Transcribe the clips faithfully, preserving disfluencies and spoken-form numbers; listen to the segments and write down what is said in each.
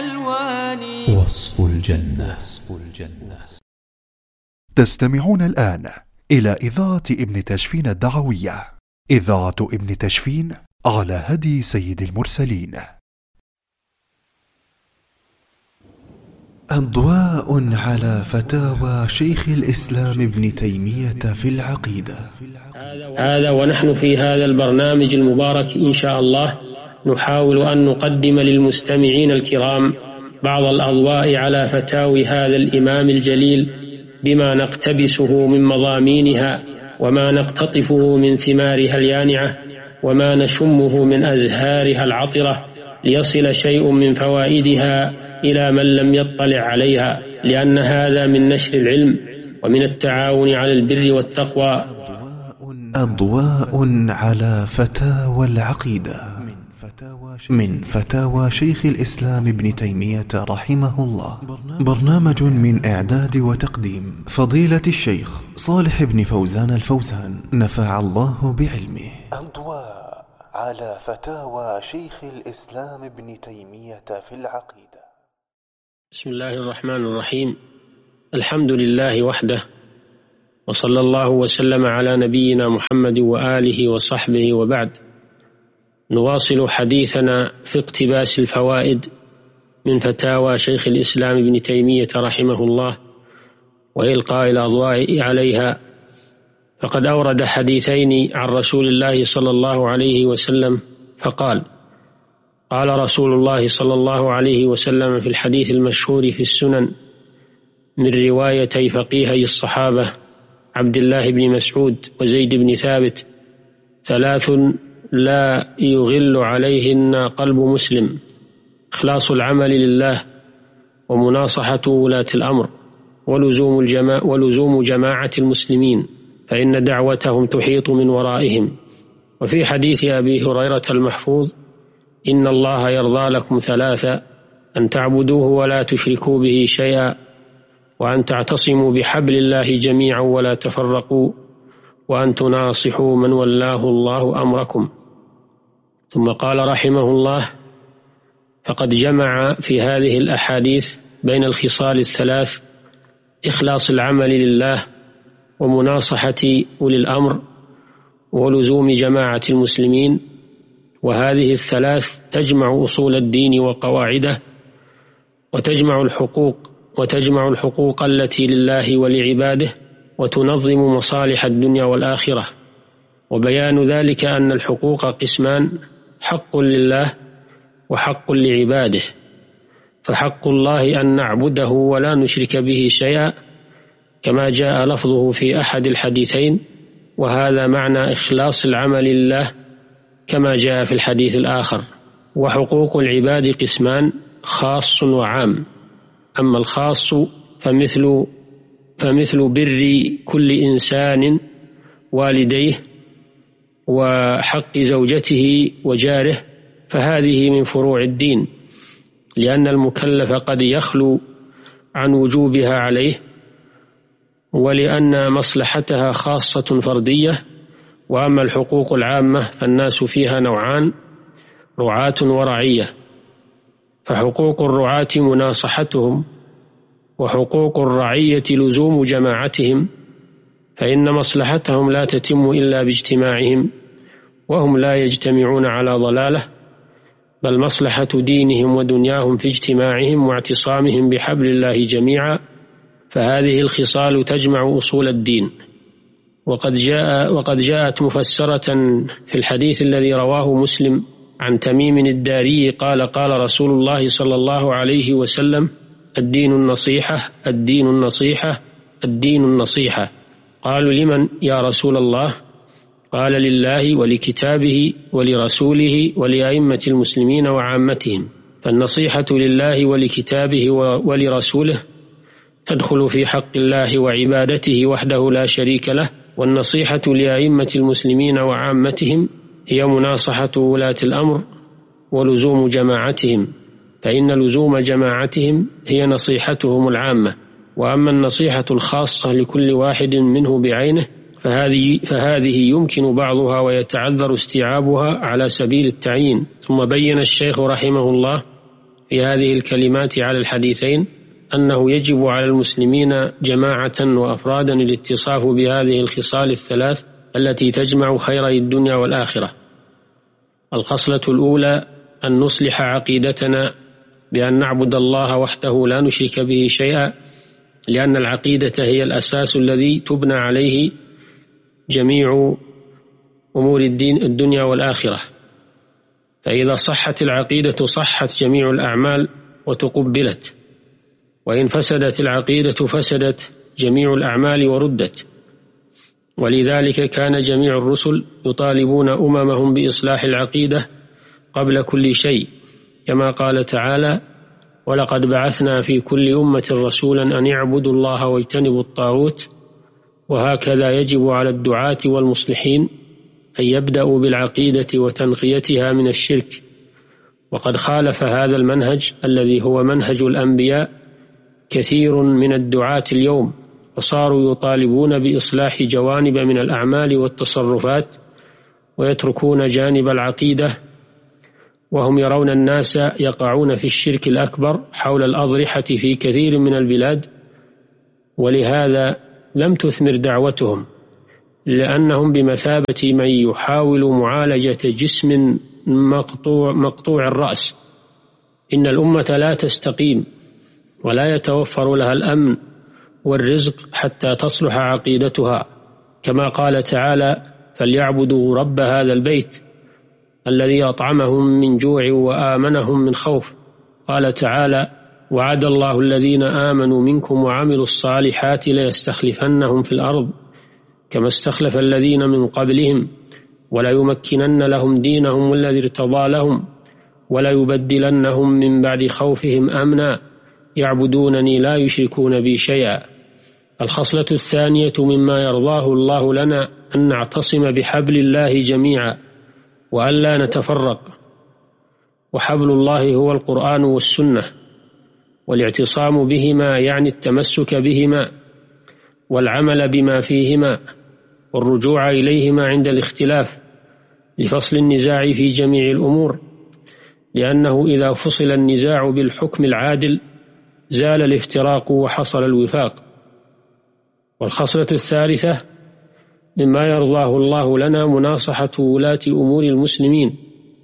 الألوان. وصف الجنة. تستمعون الآن إلى إذاعة ابن تشفين الدعوية، إذاعة ابن تشفين على هدي سيد المرسلين. أضواء على فتاوى شيخ الإسلام ابن تيمية في العقيدة. هذا ونحن في هذا البرنامج المبارك إن شاء الله نحاول أن نقدم للمستمعين الكرام بعض الأضواء على فتاوي هذا الإمام الجليل بما نقتبسه من مضامينها وما نقتطفه من ثمارها اليانعة وما نشمه من أزهارها العطرة، ليصل شيء من فوائدها إلى من لم يطلع عليها، لأن هذا من نشر العلم ومن التعاون على البر والتقوى. أضواء على فتاوى العقيدة من فتاوى شيخ الإسلام ابن تيمية رحمه الله، برنامج من إعداد وتقديم فضيلة الشيخ صالح بن فوزان الفوزان نفع الله بعلمه. أضواء على فتاوى شيخ الإسلام ابن تيمية في العقيدة. بسم الله الرحمن الرحيم. الحمد لله وحده، وصلى الله وسلم على نبينا محمد وآله وصحبه، وبعد. نواصل حديثنا في اقتباس الفوائد من فتاوى شيخ الإسلام ابن تيمية رحمه الله وإلقاء الأضواء عليها. فقد أورد حديثين عن رسول الله صلى الله عليه وسلم فقال: قال رسول الله صلى الله عليه وسلم في الحديث المشهور في السنن من روايتي فقيهي الصحابة عبد الله بن مسعود وزيد بن ثابت: ثلاث لا يغل عليهن قلب مسلم: إخلاص العمل لله، ومناصحة ولاة الأمر، ولزوم, الجماع ولزوم جماعة المسلمين، فإن دعوتهم تحيط من ورائهم. وفي حديث أبي هريرة المحفوظ: إن الله يرضى لكم ثلاثة: أن تعبدوه ولا تشركوا به شيئا، وأن تعتصموا بحبل الله جميعا ولا تفرقوا، وأن تناصحوا من ولاه الله أمركم. ثم قال رحمه الله: فقد جمع في هذه الأحاديث بين الخصال الثلاث: إخلاص العمل لله، ومناصحة أولي الأمر، ولزوم جماعة المسلمين. وهذه الثلاث تجمع أصول الدين وقواعده، وتجمع الحقوق وتجمع الحقوق التي لله ولعباده، وتنظم مصالح الدنيا والآخرة. وبيان ذلك أن الحقوق قسمان: حق لله وحق لعباده. فحق الله أن نعبده ولا نشرك به شيئا، كما جاء لفظه في أحد الحديثين، وهذا معنى إخلاص العمل لله كما جاء في الحديث الآخر. وحقوق العباد قسمان: خاص وعام. أما الخاص فمثل فمثل بر كل إنسان والديه، وحق زوجته وجاره، فهذه من فروع الدين، لأن المكلف قد يخلو عن وجوبها عليه، ولأن مصلحتها خاصة فردية. وأما الحقوق العامة فالناس فيها نوعان: رعاة ورعية. فحقوق الرعاة مناصحتهم، وحقوق الرعية لزوم جماعتهم، فإن مصلحتهم لا تتم إلا باجتماعهم، وهم لا يجتمعون على ضلالة، بل مصلحة دينهم ودنياهم في اجتماعهم واعتصامهم بحبل الله جميعا. فهذه الخصال تجمع أصول الدين. وقد جاء وقد جاءت مفسرة في الحديث الذي رواه مسلم عن تميم الداري قال: قال رسول الله صلى الله عليه وسلم: الدين النصيحة، الدين النصيحة، الدين النصيحة. قالوا: لمن يا رسول الله؟ قال: لله ولكتابه ولرسوله ولأئمة المسلمين وعامتهم. فالنصيحة لله ولكتابه ولرسوله تدخل في حق الله وعبادته وحده لا شريك له. والنصيحة لأئمة المسلمين وعامتهم هي مناصحة ولاة الأمر ولزوم جماعتهم، فإن لزوم جماعتهم هي نصيحتهم العامة. وأما النصيحة الخاصة لكل واحد منه بعينه فهذه, فهذه يمكن بعضها ويتعذر استيعابها على سبيل التعيين. ثم بين الشيخ رحمه الله في هذه الكلمات على الحديثين أنه يجب على المسلمين جماعة وأفرادا الاتصاف بهذه الخصال الثلاث التي تجمع خيري الدنيا والآخرة. الخصلة الأولى أن نصلح عقيدتنا بأن نعبد الله وحده لا نشرك به شيئا، لأن العقيدة هي الأساس الذي تبنى عليه جميع أمور الدين الدنيا والآخرة. فإذا صحت العقيدة صحت جميع الأعمال وتقبلت، وإن فسدت العقيدة فسدت جميع الأعمال وردت. ولذلك كان جميع الرسل يطالبون أممهم بإصلاح العقيدة قبل كل شيء، كما قال تعالى: ولقد بعثنا في كل أمة رسولا أن يعبدوا الله واجتنبوا الطاغوت. وهكذا يجب على الدعاة والمصلحين أن يبدأوا بالعقيدة وتنقيتها من الشرك. وقد خالف هذا المنهج الذي هو منهج الأنبياء كثير من الدعاة اليوم، وصاروا يطالبون بإصلاح جوانب من الأعمال والتصرفات ويتركون جانب العقيدة، وهم يرون الناس يقعون في الشرك الأكبر حول الأضرحة في كثير من البلاد. ولهذا لم تثمر دعوتهم، لأنهم بمثابة من يحاول معالجة جسم مقطوع, مقطوع الرأس. إن الأمة لا تستقيم ولا يتوفر لها الأمن والرزق حتى تصلح عقيدتها، كما قال تعالى: فليعبدوا رب هذا البيت الذي أطعمهم من جوع وآمنهم من خوف. قال تعالى: وعد الله الذين آمنوا منكم وعملوا الصالحات ليستخلفنهم في الأرض كما استخلف الذين من قبلهم ولا يمكنن لهم دينهم الذي ارتضى لهم ولا يبدلنهم من بعد خوفهم أمنا يعبدونني لا يشركون بي شيئا. الخصلة الثانية مما يرضاه الله لنا أن نعتصم بحبل الله جميعا وأن لا نتفرق. وحبل الله هو القرآن والسنة، والاعتصام بهما يعني التمسك بهما والعمل بما فيهما والرجوع إليهما عند الاختلاف لفصل النزاع في جميع الأمور، لأنه إذا فصل النزاع بالحكم العادل زال الافتراق وحصل الوفاق. والخصلة الثالثة مما يرضاه الله لنا مناصحة ولاة أمور المسلمين،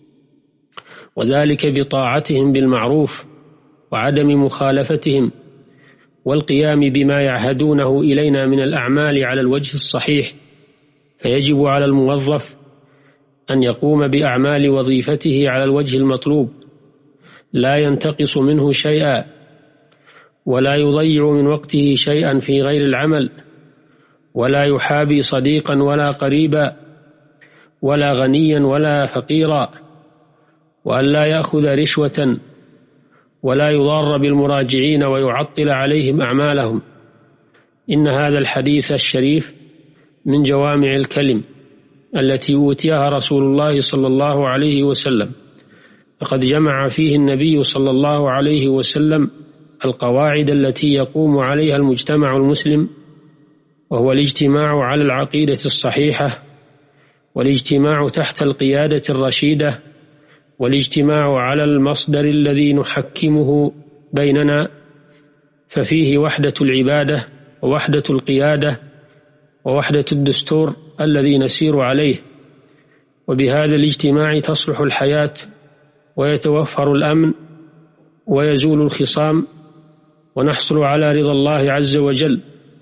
وذلك بطاعتهم بالمعروف وعدم مخالفتهم والقيام بما يعهدونه إلينا من الأعمال على الوجه الصحيح. فيجب على الموظف أن يقوم بأعمال وظيفته على الوجه المطلوب، لا ينتقص منه شيئا ولا يضيع من وقته شيئا في غير العمل، ولا يحابي صديقا ولا قريبا ولا غنيا ولا فقيرا، وأن لا يأخذ رشوة ولا يضار بالمراجعين ويعطل عليهم أعمالهم. إن هذا الحديث الشريف من جوامع الكلم التي أوتيها رسول الله صلى الله عليه وسلم، فقد جمع فيه النبي صلى الله عليه وسلم القواعد التي يقوم عليها المجتمع المسلم، وهو الاجتماع على العقيدة الصحيحة، والاجتماع تحت القيادة الرشيدة، والاجتماع على المصدر الذي نحكمه بيننا، ففيه وحدة العبادة ووحدة القيادة ووحدة الدستور الذي نسير عليه. وبهذا الاجتماع تصلح الحياة ويتوفر الأمن ويزول الخصام ونحصل على رضا الله عز وجل.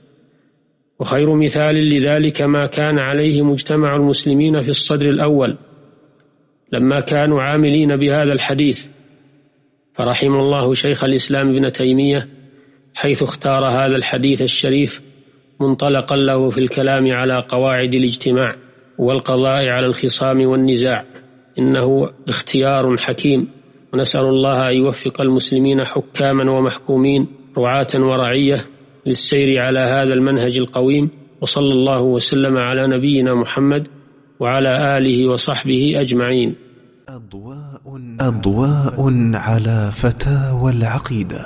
وخير مثال لذلك ما كان عليه مجتمع المسلمين في الصدر الأول لما كانوا عاملين بهذا الحديث، فرحم الله شيخ الإسلام ابن تيمية حيث اختار هذا الحديث الشريف منطلقا له في الكلام على قواعد الاجتماع والقضاء على الخصام والنزاع. إنه اختيار حكيم، ونسأل الله أن يوفق المسلمين حكاما ومحكومين رعاة ورعية للسير على هذا المنهج القويم. وصلى الله وسلم على نبينا محمد وعلى آله وصحبه أجمعين. أضواء, أضواء على فتاوى العقيدة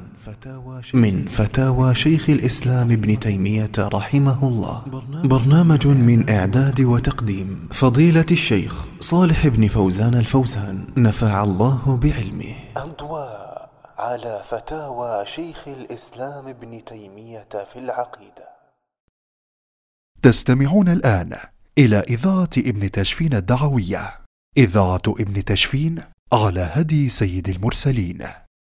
من فتاوى شيخ الإسلام ابن تيمية رحمه الله. برنامج من إعداد وتقديم فضيلة الشيخ صالح بن فوزان الفوزان، نفع الله بعلمه. أضواء على فتاوى شيخ الإسلام ابن تيمية في العقيدة. تستمعون الآن إلى إذاعة ابن تشفين الدعوية، إذاعة ابن تشفين على هدي سيد المرسلين.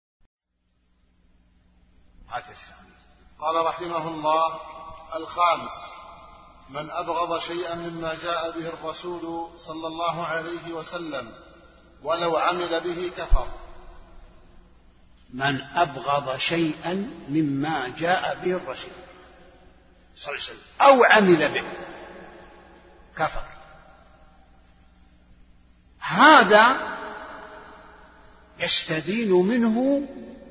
قال رحمه الله: الخامس: من أبغض شيئا مما جاء به الرسول صلى الله عليه وسلم ولو عمل به كفر. من أبغض شيئا مما جاء به الرسول صلى الله عليه وسلم أو عمل به كفر. هذا يستدين منه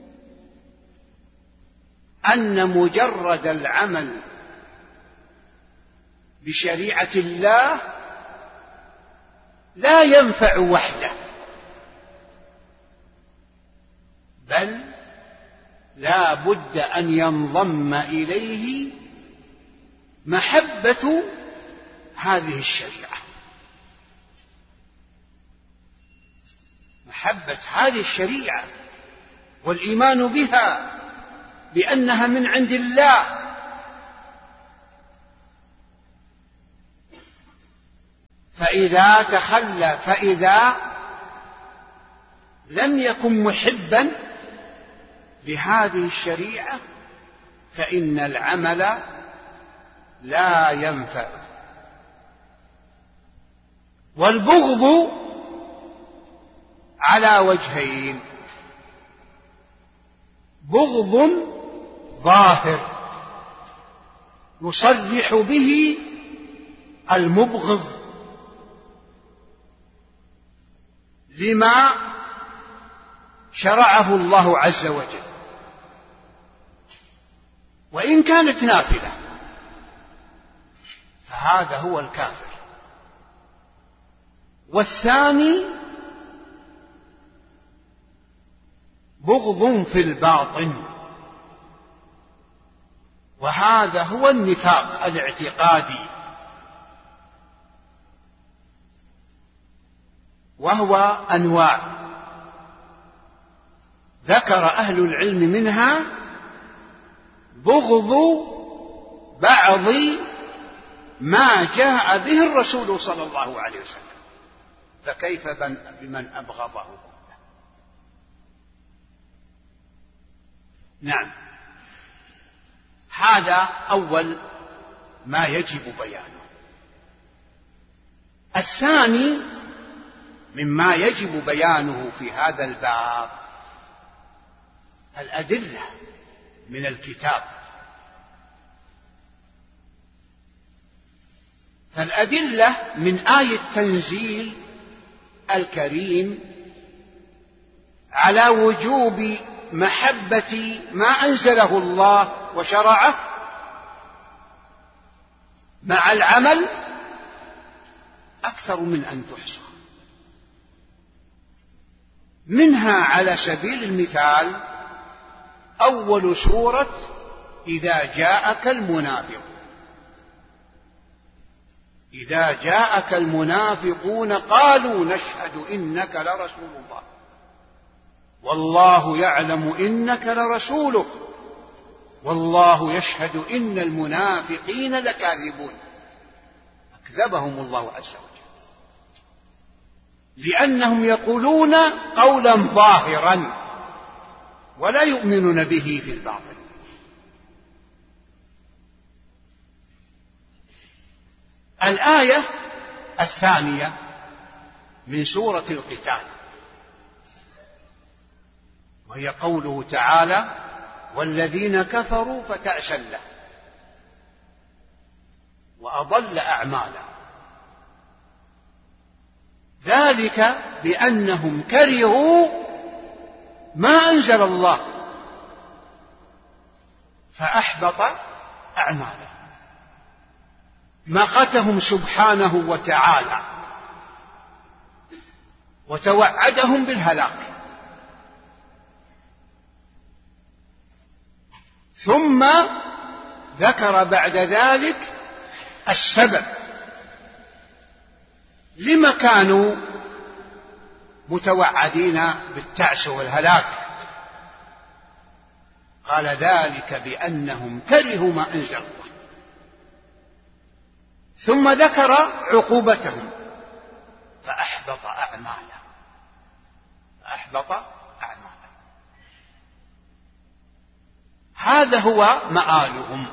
أن مجرد العمل بشريعة الله لا ينفع وحده، بل لا بد أن ينضم إليه محبة هذه الشريعة، محبة هذه الشريعة والإيمان بها بأنها من عند الله. فإذا تخلى فإذا لم يكن محبا لهذه الشريعة فإن العمل لا ينفع. والبغض على وجهين: بغض ظاهر يصرح به المبغض لما شرعه الله عز وجل، وإن كانت نافلة فهذا هو الكافر. والثاني بغض في الباطن، وهذا هو النفاق الاعتقادي، وهو أنواع ذكر أهل العلم منها بغض بعض ما جاء به الرسول صلى الله عليه وسلم، فكيف بمن أبغضه؟ نعم، هذا أول ما يجب بيانه. الثاني مما يجب بيانه في هذا الباب الأدلة من الكتاب. فالأدلة من آية التنزيل الكريم على وجوب محبة ما أنزله الله وشرعه مع العمل أكثر من أن تحصى. منها على سبيل المثال أول سورة إذا جاءك المنافق إذا جاءك المنافقون قالوا نشهد إنك لرسول الله والله يعلم إنك لرسوله والله يشهد إن المنافقين لكاذبون. أكذبهم الله عز وجل لأنهم يقولون قولا ظاهرا ولا يؤمنون به في الباطن. الآية الثانية من سورة القتال وهي قوله تعالى والذين كفروا فتعسا له وأضل أعماله ذلك بأنهم كرهوا ما أنزل الله فأحبط أعماله، مقتهم سبحانه وتعالى وتوعدهم بالهلاك. ثم ذكر بعد ذلك السبب لما كانوا متوعدين بالتعس والهلاك، قال ذلك بأنهم كرهوا ما أنزل الله. ثم ذكر عقوبتهم فأحبط أعمالهم فأحبط أعمالهم هذا هو مآلهم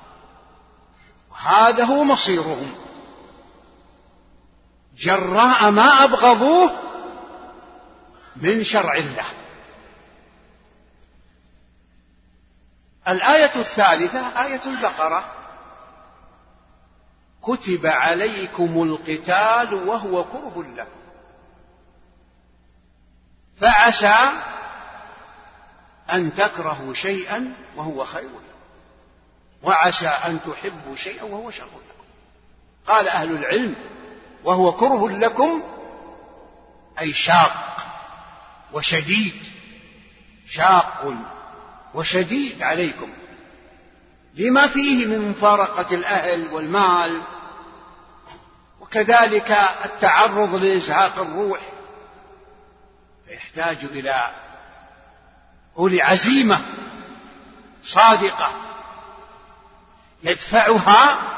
وهذا هو مصيرهم جراء ما أبغضوه من شرع الله. الآية الثالثة آية البقرة: كتب عليكم القتال وهو كره لكم فعسى أن تكرهوا شيئا وهو خير لكم وعسى أن تحبوا شيئا وهو شر لكم. قال أهل العلم: وهو كره لكم أي شاق وشديد، شاق وشديد عليكم لما فيه من مفارقة الأهل والمال، وكذلك التعرض لإزهاق الروح، فيحتاج إلى أولي عزيمة صادقة يدفعها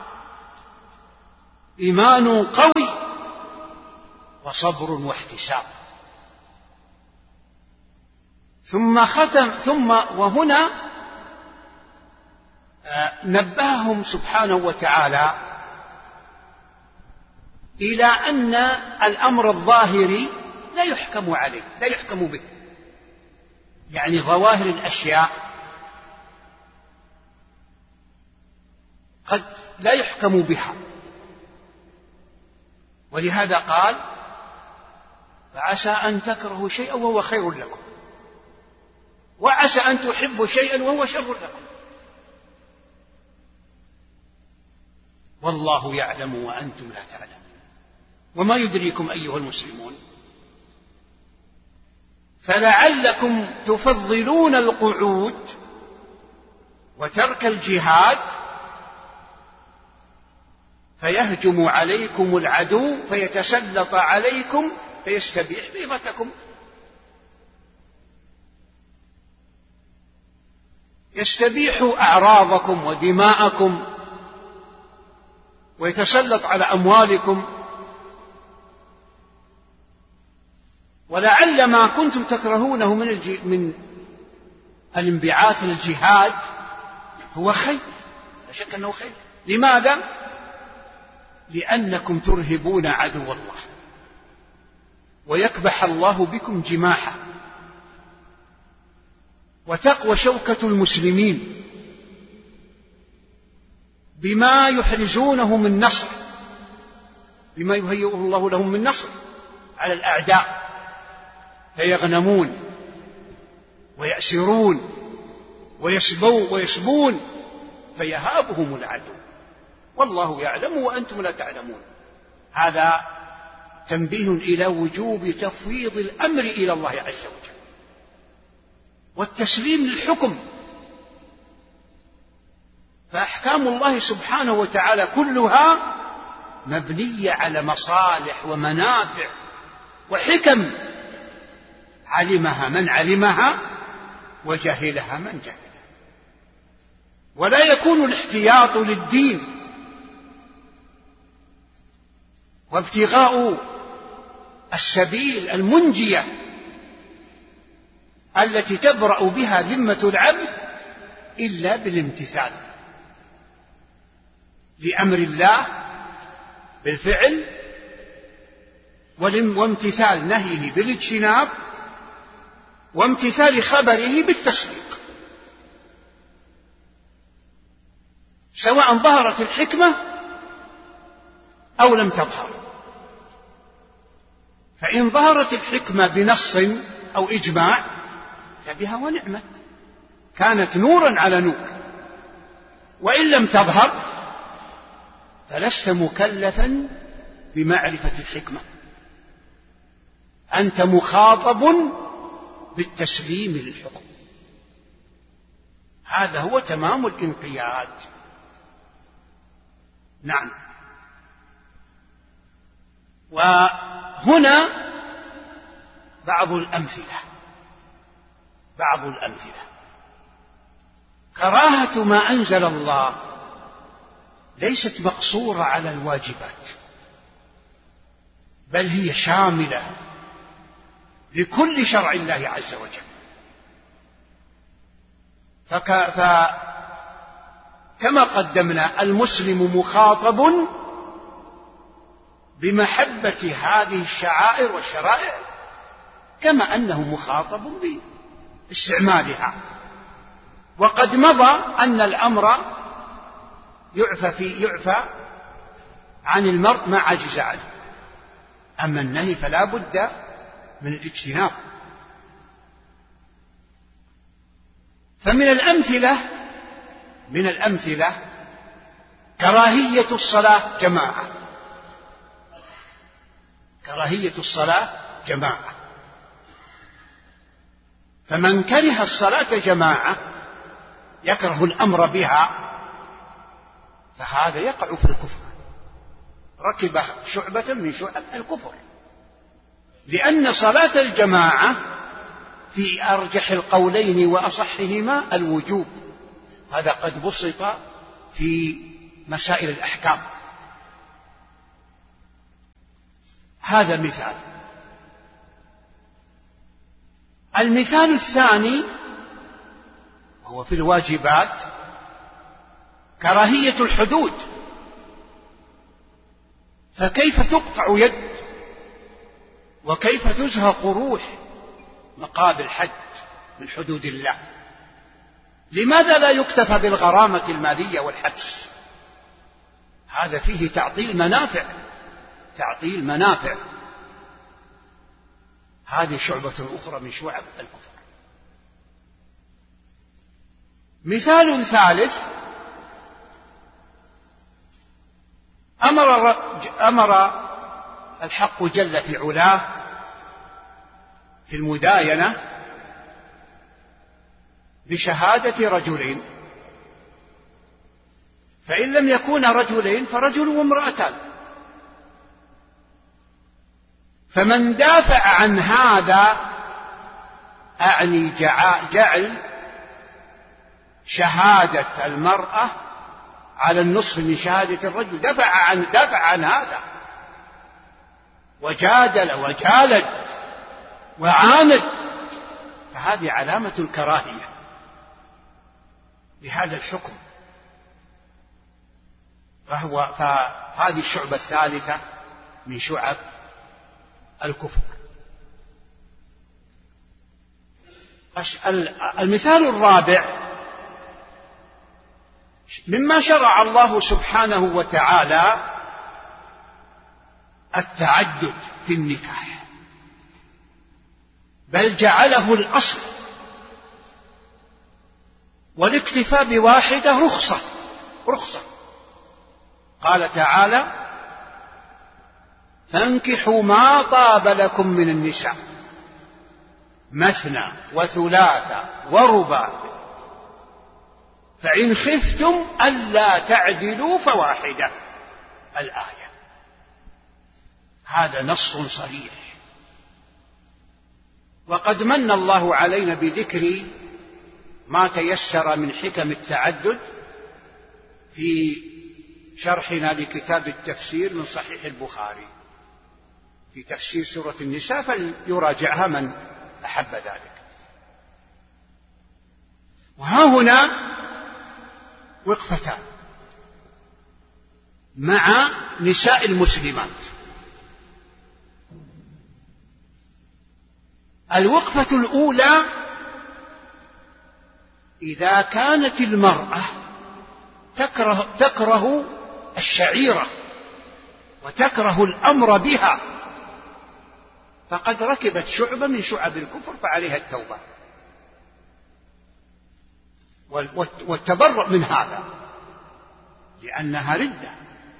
إيمان قوي وصبر واحتساب. ثم ختم ثم وهنا نبههم سبحانه وتعالى إلى أن الأمر الظاهري لا يحكم عليه، لا يحكم به، يعني ظواهر الأشياء قد لا يحكم بها، ولهذا قال: فعسى أن تكرهوا شيئا وهو خير لكم وعسى أن تحبوا شيئا وهو شر لكم والله يعلم وأنتم لا تعلمون وما يدريكم أيها المسلمون فلعلكم تفضلون القعود وترك الجهاد فيهجم عليكم العدو فيتسلط عليكم فيستبيح بيضتكم، يستبيح أعراضكم ودماءكم ويتسلط على أموالكم. ولعل ما كنتم تكرهونه من, الج... من الانبعاث للجهاد هو خير، لا شك أنه خير. لماذا؟ لأنكم ترهبون عدو الله ويكبح الله بكم جماحه وتقوى شوكة المسلمين بما يحرزونه من نصر، بما يهيئه الله لهم من نصر على الأعداء، فيغنمون ويأسرون ويسبون, ويسبون فيهابهم العدو والله يعلم وأنتم لا تعلمون. هذا تنبيه إلى وجوب تفويض الأمر إلى الله عز وجل والتسليم للحكم، فأحكام الله سبحانه وتعالى كلها مبنية على مصالح ومنافع وحكم علمها من علمها وجهلها من جهلها. ولا يكون الاحتياط للدين وابتغاء السبيل المنجية التي تبرأ بها ذمة العبد إلا بالامتثال لأمر الله بالفعل وامتثال نهيه بالاجتناب وامتثال خبره بالتصديق، سواء ظهرت الحكمة أو لم تظهر. فإن ظهرت الحكمة بنص أو إجماع فبها ونعمت، كانت نورا على نور، وإن لم تظهر فلست مكلفا بمعرفة الحكمة، أنت مخاطب بالتسليم للحكم. هذا هو تمام الانقياد. نعم. وهنا بعض الأمثلة بعض الأمثلة كراهة ما أنزل الله ليست مقصورة على الواجبات، بل هي شاملة لكل شرع الله عز وجل. فكما قدمنا المسلم مخاطب بمحبة هذه الشعائر والشرائع، كما أنه مخاطب باستعمالها. وقد مضى أن الأمر يعفى, في يعفى عن المرء ما عجز عنه، أما النهي فلا بد من الاجتناب. فمن الأمثلة من الأمثلة كراهية الصلاة جماعة كراهية الصلاة جماعة فمن كره الصلاة جماعة يكره الأمر بها، فهذا يقع في الكفر، ركب شعبة من شعب الكفر، لأن صلاة الجماعة في أرجح القولين وأصحهما الوجوب، هذا قد بسط في مسائل الأحكام. هذا مثال. المثال الثاني هو في الواجبات كراهية الحدود، فكيف تقطع يد وكيف تزهق روح مقابل حد من حدود الله؟ لماذا لا يكتفى بالغرامة المالية والحبس؟ هذا فيه تعطيل منافع تعطيل منافع هذه شعبة أخرى من شعب الكفر. مثال ثالث، أمر, أمر الحق جل في علاه في المداينة بشهادة رجلين، فإن لم يكونا رجلين فرجل وامرأتان، فمن دافع عن هذا أعني جعل شهادة المرأة على النصف من شهادة الرجل، دافع عن, دافع عن هذا وجادل وجالد وعاند، فهذه علامة الكراهية لهذا الحكم. فهو فهذه الشعبة الثالثة من شعب الكفر. المثال الرابع مما شرع الله سبحانه وتعالى التعدد في النكاح، بل جعله الأصل، والاكتفاء بواحدة رخصة رخصة قال تعالى: فانكحوا ما طاب لكم من النساء مثنى وثلاث ورباع فإن خفتم ألا تعدلوا فواحدة. الآية هذا نص صريح. وقد من الله علينا بذكر ما تيسر من حكم التعدد في شرحنا لكتاب التفسير من صحيح البخاري في تفسير سورة النساء، فليراجعها من أحب ذلك. وها هنا وقفتان مع نساء المسلمات. الوقفة الأولى: إذا كانت المرأة تكره, تكره الشعيرة وتكره الأمر بها، فقد ركبت شعبة من شعب الكفر، فعليها التوبة والتبرؤ من هذا، لأنها ردة.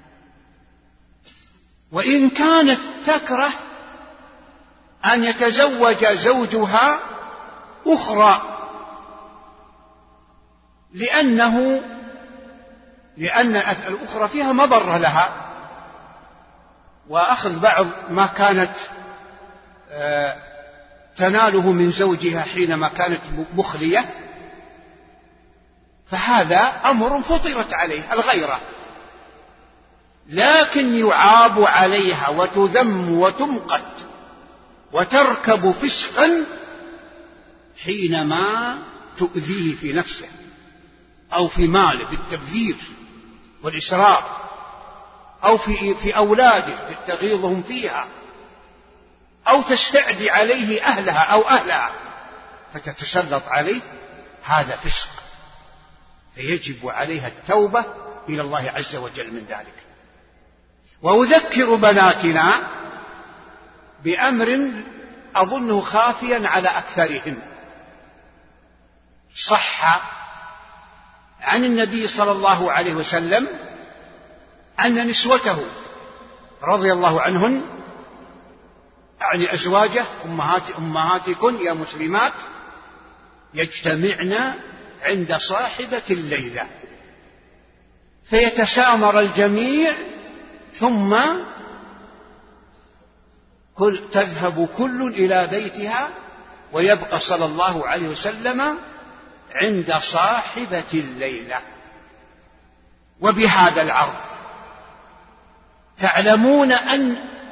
وإن كانت تكره أن يتزوج زوجها أخرى لأنه لأن الأخرى فيها مضرة لها، وأخذ بعض ما كانت تناله من زوجها حينما كانت مخلية، فهذا أمر فطرت عليه الغيرة، لكن يعاب عليها وتذم وتمقت وتركب فسقا حينما تؤذيه في نفسه أو في ماله بالتبذير والإسراف، أو في, في أولاده تغيظهم فيها، أو تستعدي عليه أهلها أو أهلها فتتسلط عليه، هذا فسق، فيجب عليها التوبة إلى الله عز وجل من ذلك. وأذكر بناتنا بأمر أظنه خافيا على أكثرهن. صح عن النبي صلى الله عليه وسلم أن نسوته رضي الله عنهن، يعني أزواجه أمهات أمهاتكن يا مسلمات، يجتمعن عند صاحبة الليلة فيتسامر الجميع، ثم كل تذهب كل إلى بيتها، ويبقى صلى الله عليه وسلم عند صاحبة الليلة. وبهذا العرض تعلمون أن